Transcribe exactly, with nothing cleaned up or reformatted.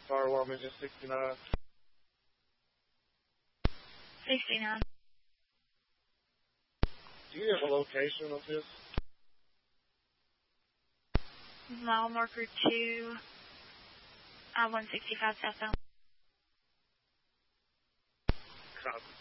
fire alarm engine sixty-nine. sixty-nine. Do you have a location of this? Mile marker two, I one sixty-five southbound. Copy.